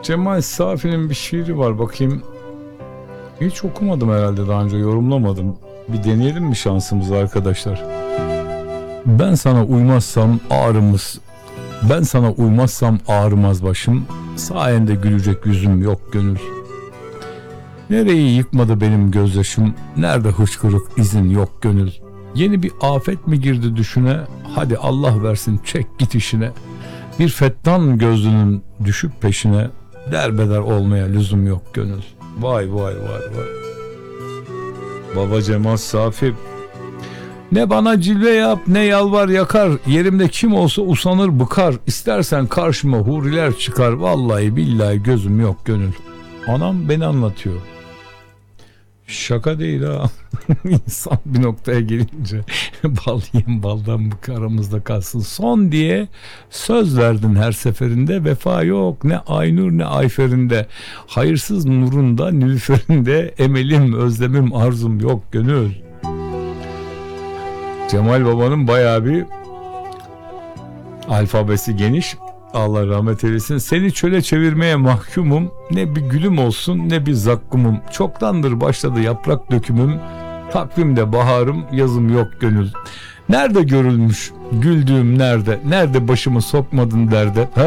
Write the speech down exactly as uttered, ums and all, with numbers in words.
Cemal Safi'nin bir şiiri var, bakayım. Hiç okumadım herhalde, daha önce yorumlamadım. Bir deneyelim mi şansımızı arkadaşlar? Ben sana uymazsam ağrımız, ben sana uymazsam ağrımaz başım, sayende gülecek yüzüm yok gönül. Nereyi yıkmadı benim gözyaşım, nerede hıçkırık izin yok gönül. Yeni bir afet mi girdi düşüne, hadi Allah versin çek git işine. Bir fettan gözlünün düşüp peşine, derbeder olmaya lüzum yok gönül. Vay vay vay vay. Baba Cemal Safi. Ne bana cilve yap ne yalvar yakar, yerimde kim olsa usanır bıkar, İstersen karşıma huriler çıkar, vallahi billahi gözüm yok gönül. Anam beni anlatıyor. Şaka değil ha. İnsan bir noktaya gelince bal yiyen baldan bık aramızda kalsın son diye söz verdin her seferinde, vefa yok ne Aynur ne Ayfer'inde, hayırsız nurunda nilüferinde, emelim özlemim arzum yok gönül. Cemal Baba'nın bayağı bir alfabesi geniş. Allah rahmet eylesin. Seni çöle çevirmeye mahkumum. Ne bir gülüm olsun ne bir zakkumum. Çoktandır başladı yaprak dökümüm. Takvimde baharım yazım yok gönül. Nerede görülmüş güldüğüm nerede? Nerede başımı sokmadın derde? Ha?